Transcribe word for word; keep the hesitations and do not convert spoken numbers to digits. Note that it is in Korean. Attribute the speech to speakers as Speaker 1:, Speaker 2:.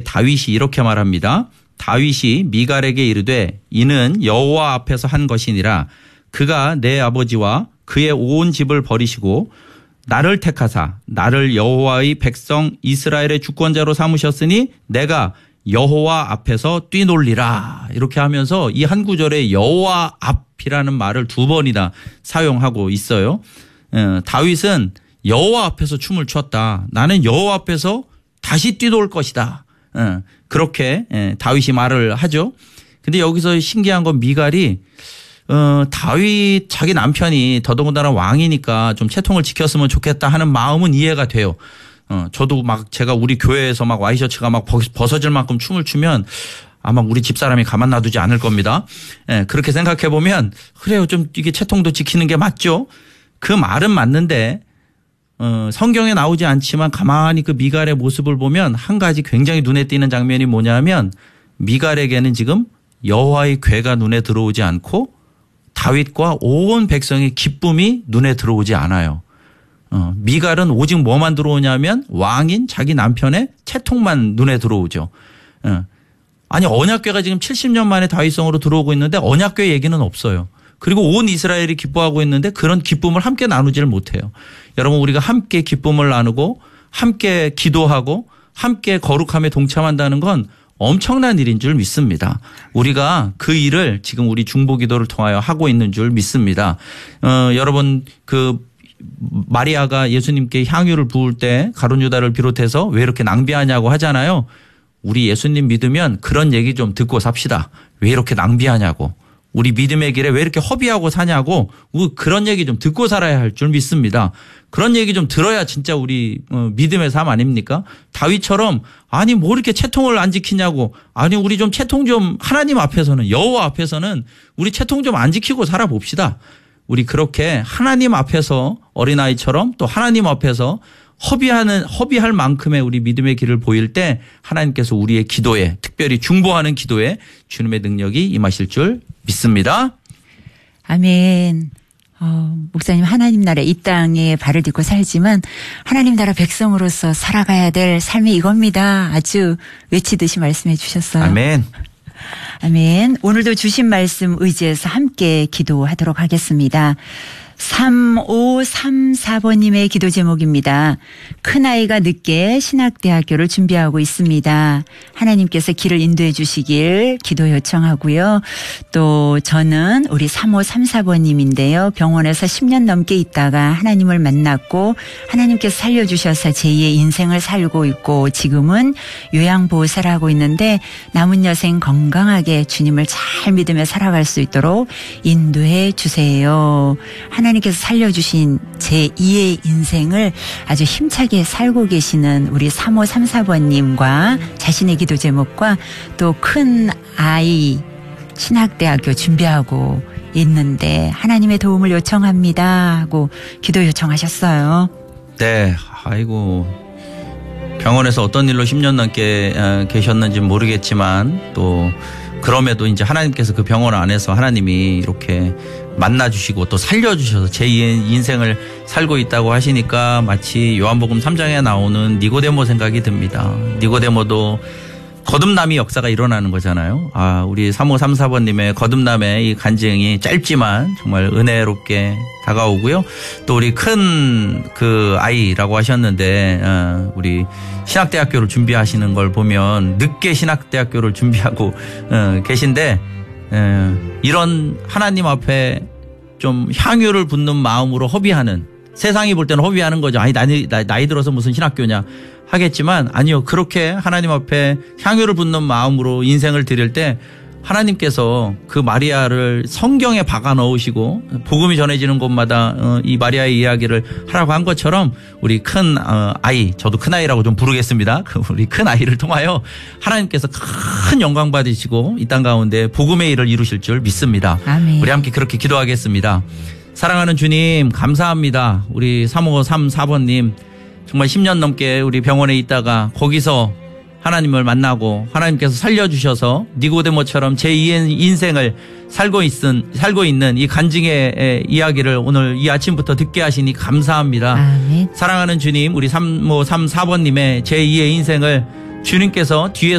Speaker 1: 다윗이 이렇게 말합니다. 다윗이 미갈에게 이르되 이는 여호와 앞에서 한 것이니라. 그가 내 아버지와 그의 온 집을 버리시고 나를 택하사 나를 여호와의 백성 이스라엘의 주권자로 삼으셨으니 내가 여호와 앞에서 뛰놀리라. 이렇게 하면서 이 한 구절에 여호와 앞이라는 말을 두 번이나 사용하고 있어요. 에, 다윗은 여호와 앞에서 춤을 췄다. 나는 여호와 앞에서 다시 뛰놀 것이다. 에, 그렇게 에, 다윗이 말을 하죠. 근데 여기서 신기한 건 미갈이 어, 다윗 자기 남편이 더더군다나 왕이니까 좀 채통을 지켰으면 좋겠다 하는 마음은 이해가 돼요. 어, 저도 막 제가 우리 교회에서 막 와이셔츠가 막 벗어질 만큼 춤을 추면 아마 우리 집사람이 가만 놔두지 않을 겁니다. 예, 그렇게 생각해 보면 그래요. 좀 이게 채통도 지키는 게 맞죠. 그 말은 맞는데 어, 성경에 나오지 않지만 가만히 그 미갈의 모습을 보면 한 가지 굉장히 눈에 띄는 장면이 뭐냐면 미갈에게는 지금 여호와의 궤가 눈에 들어오지 않고 다윗과 온 백성의 기쁨이 눈에 들어오지 않아요. 어, 미갈은 오직 뭐만 들어오냐면 왕인 자기 남편의 채통만 눈에 들어오죠. 어. 아니 언약궤가 지금 칠십 년 만에 다윗성으로 들어오고 있는데 언약궤 얘기는 없어요. 그리고 온 이스라엘이 기뻐하고 있는데 그런 기쁨을 함께 나누지를 못해요. 여러분 우리가 함께 기쁨을 나누고 함께 기도하고 함께 거룩함에 동참한다는 건 엄청난 일인 줄 믿습니다. 우리가 그 일을 지금 우리 중보기도를 통하여 하고 있는 줄 믿습니다. 어, 여러분 그 마리아가 예수님께 향유를 부을 때 가룟 유다를 비롯해서 왜 이렇게 낭비하냐고 하잖아요. 우리 예수님 믿으면 그런 얘기 좀 듣고 삽시다. 왜 이렇게 낭비하냐고. 우리 믿음의 길에 왜 이렇게 허비하고 사냐고 그런 얘기 좀 듣고 살아야 할 줄 믿습니다. 그런 얘기 좀 들어야 진짜 우리 믿음의 삶 아닙니까? 다윗처럼 아니 뭐 이렇게 채통을 안 지키냐고 아니 우리 좀 채통 좀 하나님 앞에서는 여호와 앞에서는 우리 채통 좀 안 지키고 살아봅시다. 우리 그렇게 하나님 앞에서 어린아이처럼 또 하나님 앞에서 허비하는 허비할 만큼의 우리 믿음의 길을 보일 때 하나님께서 우리의 기도에 특별히 중보하는 기도에 주님의 능력이 임하실 줄 믿습니다.
Speaker 2: 아멘. 어, 목사님 하나님 나라 이 땅에 발을 딛고 살지만 하나님 나라 백성으로서 살아가야 될 삶이 이겁니다. 아주 외치듯이 말씀해 주셨어요.
Speaker 1: 아멘.
Speaker 2: 아멘. 오늘도 주신 말씀 의지해서 함께 기도하도록 하겠습니다. 삼오삼사 번님의 기도 제목입니다. 큰아이가 늦게 신학대학교를 준비하고 있습니다. 하나님께서 길을 인도해 주시길 기도 요청하고요. 또 저는 우리 삼오삼사 번님인데요. 병원에서 십 년 넘게 있다가 하나님을 만났고 하나님께서 살려주셔서 제이의 인생을 살고 있고 지금은 요양보호사를 하고 있는데 남은 여생 건강하게 주님을 잘 믿으며 살아갈 수 있도록 인도해 주세요. 하나님 하나님께서 살려주신 제이의 인생을 아주 힘차게 살고 계시는 우리 삼오삼사 번님과 자신의 기도 제목과 또 큰 아이 신학대학교 준비하고 있는데 하나님의 도움을 요청합니다 하고 기도 요청하셨어요.
Speaker 1: 네. 아이고 병원에서 어떤 일로 십 년 넘게 계셨는지 모르겠지만 또 그럼에도 이제 하나님께서 그 병원 안에서 하나님이 이렇게 만나주시고 또 살려주셔서 제이의 인생을 살고 있다고 하시니까 마치 요한복음 삼 장에 나오는 니고데모 생각이 듭니다. 니고데모도 거듭남의 역사가 일어나는 거잖아요. 아, 우리 삼오삼사 번님의 거듭남의 이 간증이 짧지만 정말 은혜롭게 다가오고요. 또 우리 큰 그 아이라고 하셨는데 어, 우리 신학대학교를 준비하시는 걸 보면 늦게 신학대학교를 준비하고 어, 계신데 어, 이런 하나님 앞에 좀 향유를 붓는 마음으로 허비하는 세상이 볼 때는 허비하는 거죠. 아니 나이, 나이 들어서 무슨 신학교냐 하겠지만 아니요. 그렇게 하나님 앞에 향유를 붓는 마음으로 인생을 드릴 때 하나님께서 그 마리아를 성경에 박아 넣으시고 복음이 전해지는 곳마다 이 마리아의 이야기를 하라고 한 것처럼 우리 큰 아이, 저도 큰 아이라고 좀 부르겠습니다. 우리 큰 아이를 통하여 하나님께서 큰 영광 받으시고 이 땅 가운데 복음의 일을 이루실 줄 믿습니다.
Speaker 2: 아멘.
Speaker 1: 우리 함께 그렇게 기도하겠습니다. 사랑하는 주님 감사합니다. 우리 삼오삼사 번님 정말 십 년 넘게 우리 병원에 있다가 거기서 하나님을 만나고 하나님께서 살려주셔서 니고데모처럼 제이의 인생을 살고 있은, 살고 있는 이 간증의 이야기를 오늘 이 아침부터 듣게 하시니 감사합니다.
Speaker 2: 아멘.
Speaker 1: 사랑하는 주님 우리 삼오삼사 번님의 제이의 인생을 주님께서 뒤에